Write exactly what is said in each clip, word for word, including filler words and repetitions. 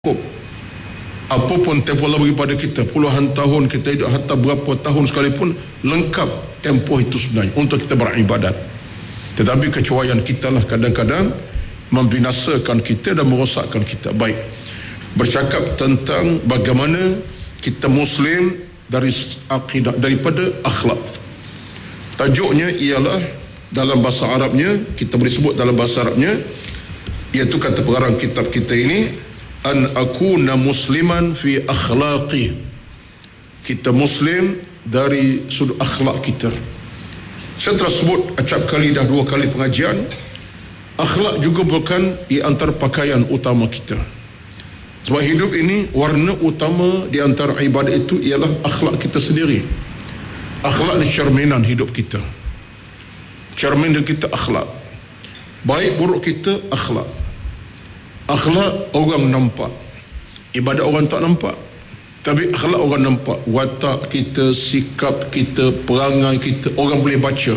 cukup. Apapun tempoh Allah bagi pada kita, puluhan tahun kita hidup, hatta berapa tahun sekalipun, lengkap tempoh itu sebenarnya untuk kita beribadat. Tetapi kecuaian kita lah kadang-kadang membinasakan kita dan merosakkan kita. Baik, bercakap tentang bagaimana kita Muslim dari akidah, daripada akhlak. Tajuknya ialah dalam bahasa Arabnya, kita boleh sebut dalam bahasa Arabnya, iaitu kata pengarang kitab kita ini, an akuna musliman fi akhlaqi. Kita Muslim dari sudut akhlak kita. Saya telah sebut acap kali dah dua kali pengajian, akhlak juga bukan di antara pakaian utama kita. Sebab hidup ini, warna utama di antara ibadat itu ialah akhlak kita sendiri. Akhlak ni cerminan hidup kita. Cerminan kita akhlak. Baik buruk kita akhlak. Akhlak orang nampak, ibadat orang tak nampak. Tapi akhlak orang nampak. Watak kita, sikap kita, perangai kita, orang boleh baca,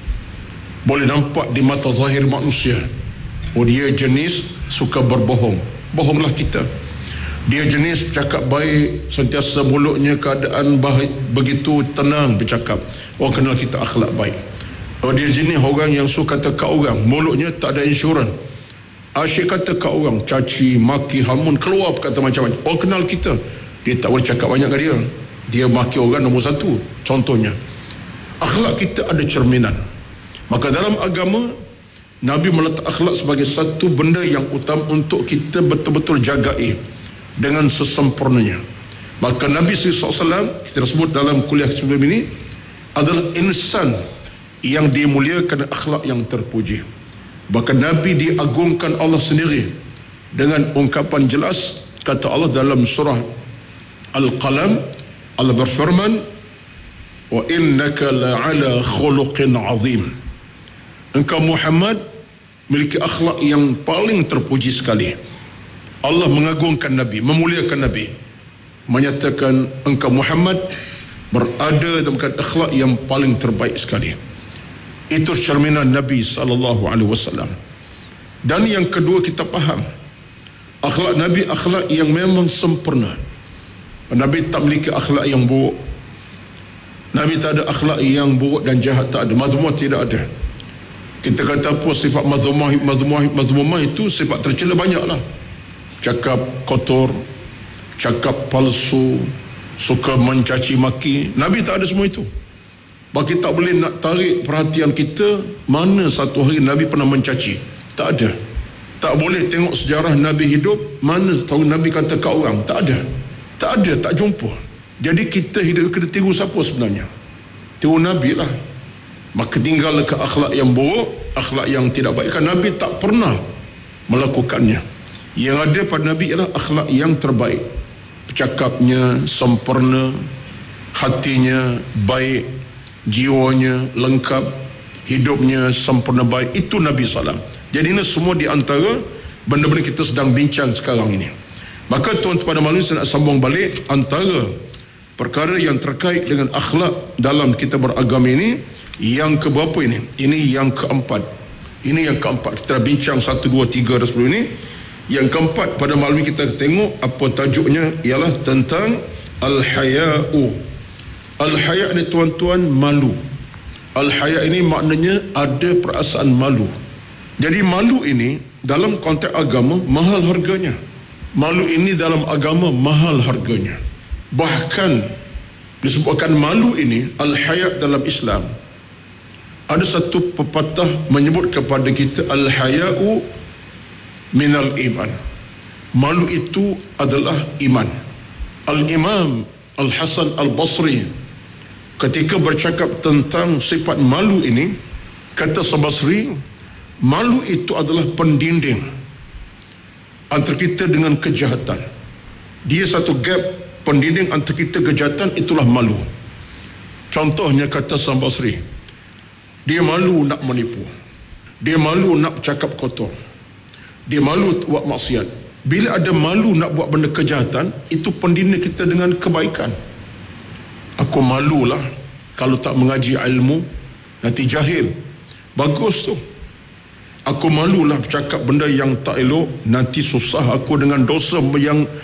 boleh nampak di mata zahir manusia. Oh, dia jenis suka berbohong, bohonglah kita. Dia jenis cakap baik, sentiasa mulutnya keadaan baik, begitu tenang bercakap, orang kenal kita akhlak baik. Oh, dia jenis orang yang suka teka orang, mulutnya tak ada insurans. Asyik kata kat orang, caci, maki, hamun, keluar kata macam-macam. Orang kenal kita, dia tak boleh cakap banyak ke dia. Dia maki orang nombor satu, contohnya. Akhlak kita ada cerminan. Maka dalam agama, Nabi meletak akhlak sebagai satu benda yang utama untuk kita betul-betul jagai dengan sesempurnanya. Maka Nabi sallallahu alaihi wasallam, kita sebut dalam kuliah sebelum ini, adalah insan yang dimuliakan akhlak yang terpuji. Bahkan Nabi diagungkan Allah sendiri dengan ungkapan jelas. Kata Allah dalam surah Al-Qalam, Allah berfirman, wa innaka la'ala khuluqin azim. Engkau Muhammad memiliki akhlak yang paling terpuji sekali. Allah mengagungkan Nabi, memuliakan Nabi, menyatakan engkau Muhammad berada dalam akhlak yang paling terbaik sekali. Itu cerminan Nabi sallallahu alaihi wasallam. Dan yang kedua, kita faham akhlak Nabi, akhlak yang memang sempurna. Nabi tak memiliki akhlak yang buruk. Nabi tak ada akhlak yang buruk dan jahat, tak ada. Mazmumah tidak ada. Kita kata apa sifat mazmumah, mazmumah, mazmumah itu sifat tercela banyaklah. Cakap kotor, cakap palsu, suka mencaci maki. Nabi tak ada semua itu. Bagi tak boleh nak tarik perhatian kita, mana satu hari Nabi pernah mencaci. Tak ada. Tak boleh tengok sejarah Nabi hidup, mana tahu Nabi kata kat orang. Tak ada. Tak ada, tak jumpa. Jadi kita hidup, kita tiru siapa sebenarnya? Tiru Nabi lah. Maka tinggal ke akhlak yang buruk, akhlak yang tidak baik. Kan Nabi tak pernah melakukannya. Yang ada pada Nabi ialah akhlak yang terbaik. Bercakapnya sempurna, hatinya baik, jiwanya lengkap, hidupnya sempurna baik. Itu Nabi sallallahu alaihi wasallam. Jadi ini semua di antara benda-benda kita sedang bincang sekarang ini. Maka tuan pada malam saya nak sambung balik antara perkara yang terkait dengan akhlak dalam kita beragama ini. Yang keberapa ini? Ini yang keempat. Ini yang keempat. Kita bincang satu, dua, tiga dan sebelum ini. Yang keempat pada malam ini kita tengok apa tajuknya, ialah tentang Al-Haya'u. Al-Haya' ni tuan-tuan, malu. Al-Haya' ini maknanya ada perasaan malu. Jadi malu ini dalam konteks agama mahal harganya. Malu ini dalam agama mahal harganya. Bahkan disebutkan malu ini, Al-Haya' dalam Islam, ada satu pepatah menyebut kepada kita, Al-Haya'u minal iman. Malu itu adalah iman. Al-Imam Al-Hasan Al-Basri ketika bercakap tentang sifat malu ini, kata Al-Basri, malu itu adalah pendinding antara kita dengan kejahatan. Dia satu gap pendinding antara kita kejahatan, itulah malu. Contohnya kata Al-Basri, dia malu nak menipu, dia malu nak bercakap kotor, dia malu buat maksiat. Bila ada malu nak buat benda kejahatan, itu pendinding kita dengan kebaikan. Aku malulah kalau tak mengaji ilmu, nanti jahil. Bagus tu. Aku malulah bercakap benda yang tak elok, nanti susah aku dengan dosa yang